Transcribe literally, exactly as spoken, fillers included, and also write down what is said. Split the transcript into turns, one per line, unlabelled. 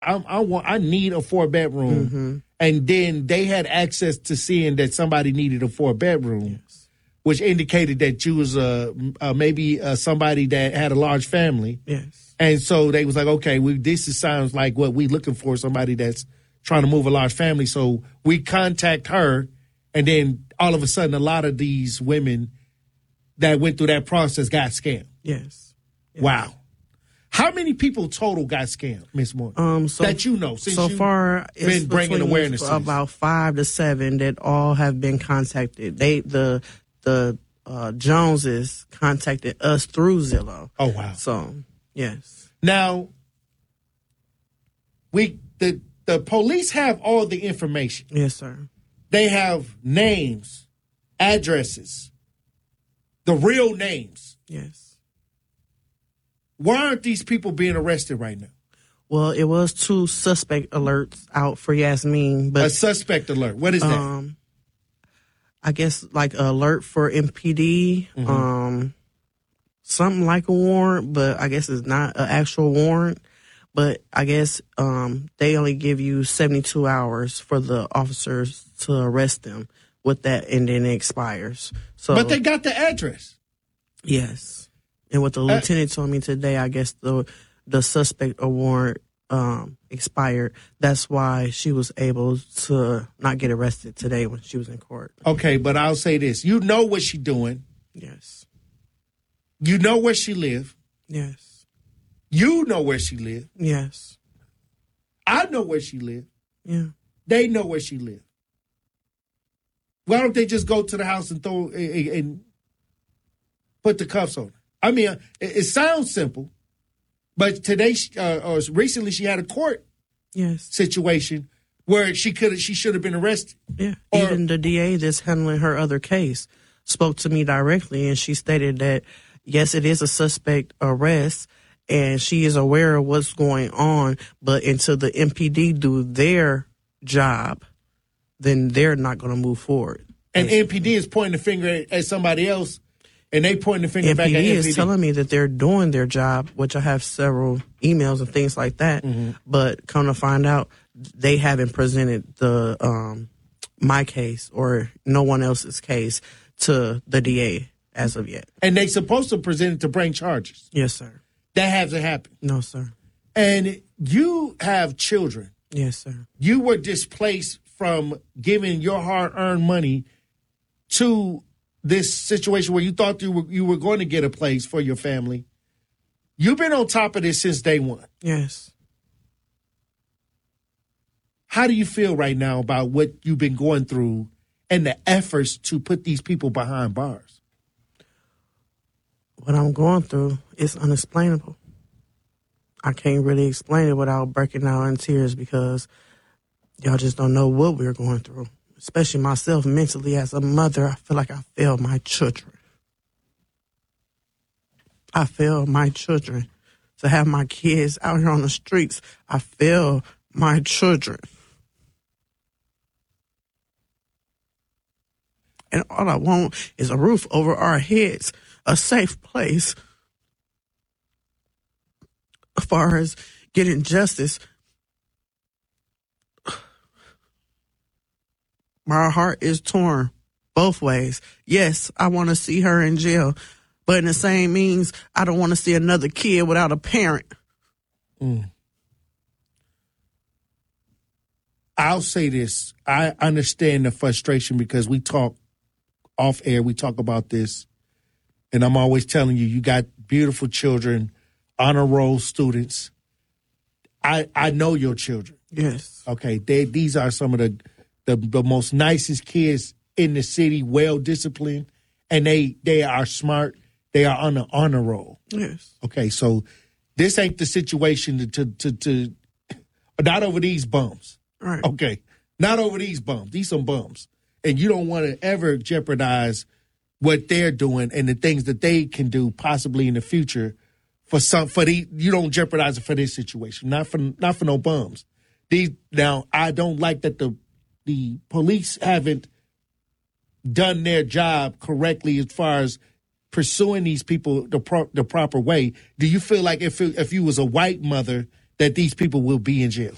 I, I want, I need a four bedroom,
Mm-hmm.
and then they had access to seeing that somebody needed a four bedroom,
Yes.
which indicated that you was a uh, maybe uh, somebody that had a large family,
Yes.
and so they was like, okay, we this is, sounds like what we looking for, somebody that's trying to move a large family. So we contact her, and then all of a sudden, a lot of these women that went through that process got scammed.
Yes. Yes.
Wow. How many people total got scammed, Miss Moore?
Um, so
that you know, since
so
you
far, it's
been bringing
between
awareness to this.
about five to seven that all have been contacted. They the the uh, Joneses contacted us through Zillow.
Oh wow!
So yes.
Now we the the police have all the information.
Yes, sir.
They have names, addresses, the real names.
Yes.
Why aren't these people being arrested right now?
Well, it was two suspect alerts out for Yasmin, but
A suspect alert. What is that?
um, I guess like an alert for M P D,
Mhm.
um, something like a warrant, but I guess it's not an actual warrant. But I guess um, they only give you seventy-two hours for the officers to arrest them with that, and then it expires. So,
But they got the address.
yes. And what the lieutenant told me today, I guess the the suspect warrant um, expired. That's why she was able to not get arrested today when she was in court.
Okay, but I'll say this. You know what she's doing.
Yes.
You know where she live.
Yes.
You know where she live.
Yes.
I know where she live.
Yeah.
They know where she live. Why don't they just go to the house and throw and, and put the cuffs on her? I mean, it, it sounds simple, but today uh, or recently she had a court
Yes.
situation where she could she should have been arrested.
Yeah.
Or-
Even the D A that's handling her other case spoke to me directly, and she stated that yes, it is a suspect arrest, and she is aware of what's going on, but until the M P D do their job, then they're not going to move forward.
And M P D is pointing the finger at, at somebody else, and they pointing the finger back at
M P D
M P D.
is telling me that they're doing their job, which I have several emails and things like that.
Mm-hmm.
But come to find out, they haven't presented the um, my case or no one else's case to the D A as of yet.
And they supposed to present it to bring charges.
Yes, sir.
That hasn't happened.
No, sir.
And you have children.
Yes, sir.
You were displaced from giving your hard-earned money to this situation where you thought you were you were going to get a place for your family. You've been on top of this since day one.
Yes.
How do you feel right now about what you've been going through and the efforts to put these people behind bars?
What I'm going through is unexplainable. I can't really explain it without breaking out in tears because y'all just don't know what we're going through. Especially myself mentally as a mother, I feel like I failed my children. I failed my children. To have my kids out here on the streets, I failed my children. And all I want is a roof over our heads, a safe place. As far as getting justice, my heart is torn both ways. Yes, I want to see her in jail, but in the same means, I don't want to see another kid without a parent.
Mm. I'll say this. I understand the frustration because we talk off air. We talk about this, and I'm always telling you, you got beautiful children, honor roll students. I I know your children.
Yes.
Okay, they these are some of the the, the most nicest kids in the city, well disciplined, and they they are smart. They are on the honor roll.
Yes.
Okay, so this ain't the situation to to to, to not over these bums.
Right.
Okay, not over these bums. These some bums, and you don't want to ever jeopardize what they're doing and the things that they can do possibly in the future for some for the you don't jeopardize it for this situation. Not for not for no bums. These now I don't like that the the police haven't done their job correctly as far as pursuing these people the pro, the proper way. Do you feel like if it, if you was a white mother that these people will be in jail?